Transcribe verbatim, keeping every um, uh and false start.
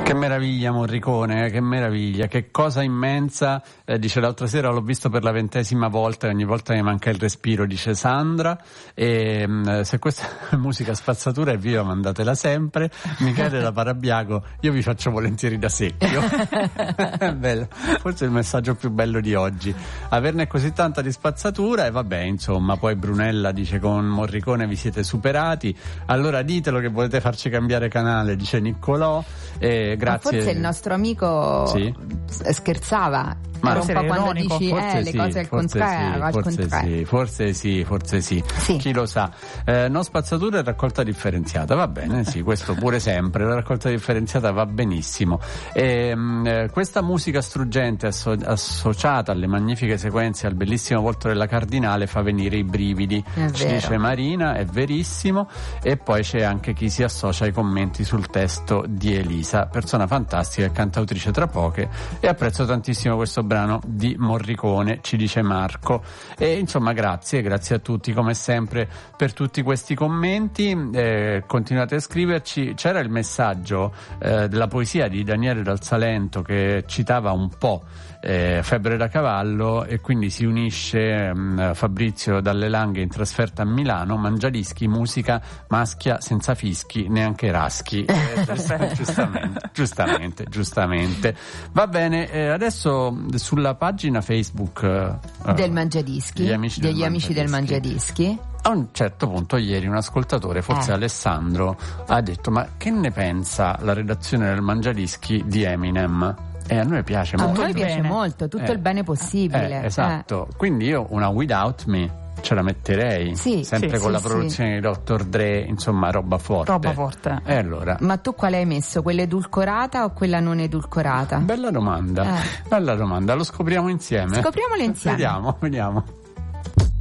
Che meraviglia Morricone, eh, che meraviglia, che cosa immensa, eh, dice l'altra sera l'ho visto per la ventesima volta e ogni volta mi manca il respiro, dice Sandra, e mh, se questa è musica spazzatura è viva mandatela sempre. Michele da Parabiago, io vi faccio volentieri da secchio. Bello, forse è il messaggio più bello di oggi, averne così tanta di spazzatura. E vabbè, insomma, poi Brunella dice con Morricone vi siete superati, allora ditelo che volete farci cambiare canale, dice Niccolò. E grazie. Ma forse il nostro amico sì? scherzava, ma era un po' quando dici forse eh, sì, le cose al forse contrario, sì, al forse contrario. Sì, forse sì, forse sì, sì. Chi lo sa. Eh, non spazzatura e raccolta differenziata, va bene, sì, questo pure sempre, la raccolta differenziata va benissimo. E, mh, questa musica struggente asso- associata alle magnifiche sequenze, al bellissimo volto della Cardinale fa venire i brividi, ci dice Marina, è verissimo. E poi c'è anche chi si associa ai commenti sul testo di Elisa, persona fantastica e cantautrice tra poche, e apprezzo tantissimo questo brano di Morricone, ci dice Marco. E insomma grazie, grazie a tutti come sempre per tutti questi commenti, eh, continuate a scriverci. C'era il messaggio eh, della poesia di Daniele dal Salento che citava un po' eh, Febbre da cavallo, e quindi si unisce mh, Fabrizio dalle Langhe in trasferta a Milano, Mangiadischi, musica maschia senza fischi neanche raschi. Eh, giustamente, giustamente, giustamente. Va bene, eh, adesso sulla pagina Facebook eh, del Mangiadischi, degli amici, degli del, amici Mangiadischi. del Mangiadischi, a un certo punto ieri un ascoltatore, forse eh. Alessandro, ha detto: ma che ne pensa la redazione del Mangiadischi di Eminem? E a noi piace a molto. noi piace molto, tutto eh, il bene possibile. Eh, esatto, eh. Quindi io una Without Me ce la metterei, sì, sempre sì, con sì, la produzione sì. di doctor Dre, insomma roba forte. Roba forte. E allora? Ma tu quale hai messo? Quella edulcorata o quella non edulcorata? Bella domanda, eh. bella domanda, lo scopriamo insieme. Scopriamolo insieme. Vediamo, vediamo.